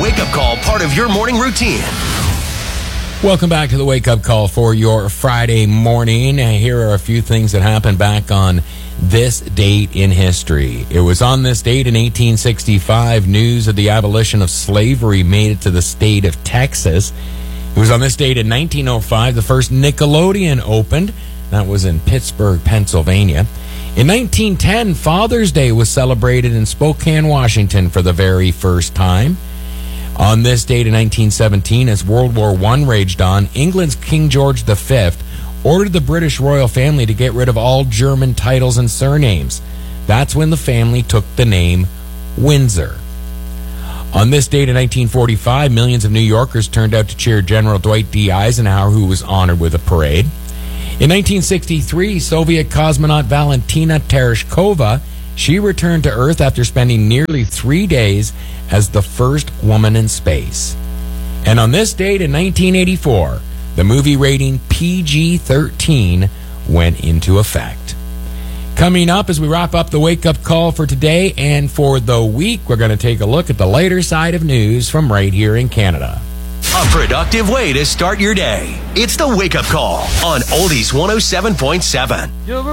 wake-up call part of your morning routine. Welcome back to the Wake Up Call for your Friday morning. Here are a few things that happened back on this date in history. It was on this date in 1865, news of the abolition of slavery made it to the state of Texas. It was on this date in 1905, the first Nickelodeon opened. That was in Pittsburgh, Pennsylvania. In 1910, Father's Day was celebrated in Spokane, Washington for the very first time. On this date in 1917, as World War I raged on, England's King George V ordered the British royal family to get rid of all German titles and surnames. That's when the family took the name Windsor. On this date in 1945, millions of New Yorkers turned out to cheer General Dwight D. Eisenhower, who was honored with a parade. In 1963, Soviet cosmonaut Valentina Tereshkova, she returned to Earth after spending nearly 3 days as the first woman in space. And on this date in 1984, the movie rating PG-13 went into effect. Coming up as we wrap up the wake-up call for today and for the week, we're going to take a look at the lighter side of news from right here in Canada. A productive way to start your day. It's the wake-up call on Oldies 107.7.